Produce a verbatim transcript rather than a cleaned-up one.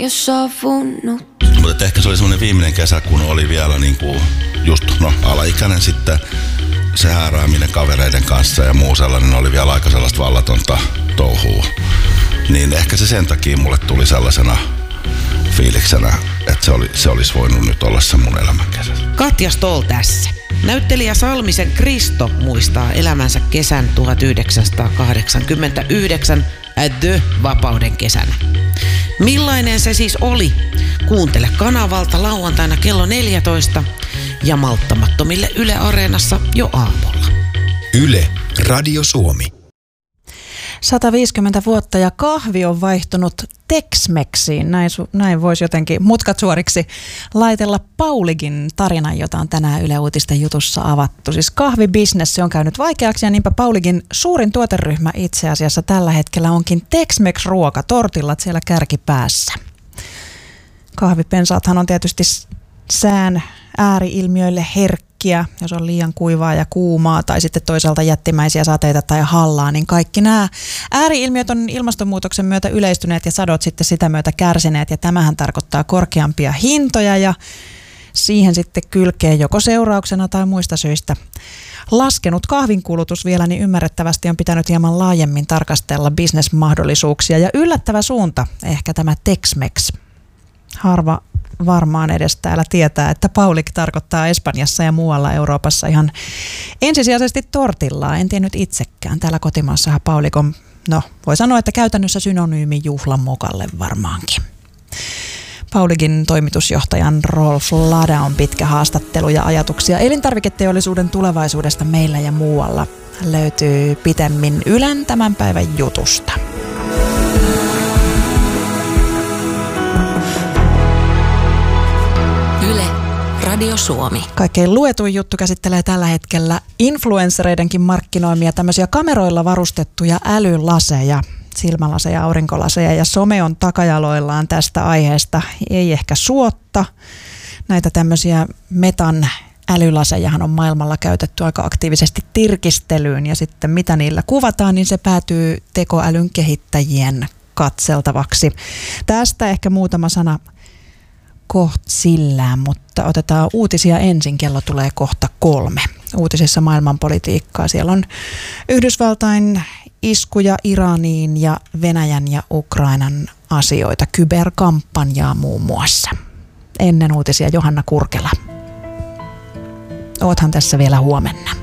ja savunut. Mutta ehkä se oli semmoinen viimeinen kesä, kun oli vielä niin kuin just no, alaikäinen sitten. Se häärääminen kavereiden kanssa ja muu sellainen oli vielä aika sellaista vallatonta touhua. Niin ehkä se sen takia mulle tuli sellaisena fiiliksenä, että se, oli, se olisi voinut nyt olla se mun elämän kesä. Katja Stoll tässä. Näyttelijä Salmisen Kristo muistaa elämänsä kesän tuhatyhdeksänsataakahdeksankymmentäyhdeksän The-vapauden kesänä. Millainen se siis oli? Kuuntele kanavalta lauantaina kello neljätoista ja malttamattomille Yle Areenassa jo aamulla. Yle, Radio Suomi. sata viisikymmentä vuotta ja kahvi on vaihtunut Tex-Mexiin. Näin, näin voisi jotenkin mutkat suoriksi laitella Pauligin tarinan, jota on tänään Yle Uutisten jutussa avattu. Siis kahvibisnes, se on käynyt vaikeaksi ja niinpä Pauligin suurin tuoteryhmä itse asiassa tällä hetkellä onkin Tex-Mex-ruoka, tortillat siellä kärkipäässä. Kahvipensaathan on tietysti sään ääriilmiöille herkkiä, jos on liian kuivaa ja kuumaa tai sitten toisaalta jättimäisiä sateita tai hallaa, niin kaikki nämä ääriilmiöt on ilmastonmuutoksen myötä yleistyneet ja sadot sitten sitä myötä kärsineet ja tämähän tarkoittaa korkeampia hintoja ja siihen sitten kylkee joko seurauksena tai muista syistä laskenut kahvinkulutus vielä, niin ymmärrettävästi on pitänyt hieman laajemmin tarkastella bisnesmahdollisuuksia ja yllättävä suunta ehkä tämä Tex-Mex. Harva varmaan edes täällä tietää, että Paulig tarkoittaa Espanjassa ja muualla Euroopassa ihan ensisijaisesti tortillaa. En tiennyt itsekään. Täällä kotimaassahan Paulig on, no voi sanoa, että käytännössä synonyymi juhlamokalle varmaankin. Pauligin toimitusjohtajan Rolf Lada on pitkä haastattelu ja ajatuksia elintarviketeollisuuden tulevaisuudesta meillä ja muualla. Löytyy pitemmin Ylen tämän päivän jutusta. Radio Suomi. Kaikkein luetuin juttu käsittelee tällä hetkellä influenssereidenkin markkinoimia tämmöisiä kameroilla varustettuja älylaseja, silmälaseja, aurinkolaseja ja some on takajaloillaan tästä aiheesta. Ei ehkä suotta. Näitä tämmöisiä metan älylasejahan on maailmalla käytetty aika aktiivisesti tirkistelyyn ja sitten mitä niillä kuvataan, niin se päätyy tekoälyn kehittäjien katseltavaksi. Tästä ehkä muutama sana kohta sillään, mutta otetaan uutisia ensin. Kello tulee kohta kolme. Uutisissa maailmanpolitiikkaa. Siellä on Yhdysvaltain iskuja Iraniin ja Venäjän ja Ukrainan asioita. Kyberkampanjaa muun muassa. Ennen uutisia Johanna Kurkela. Oothan tässä vielä huomenna.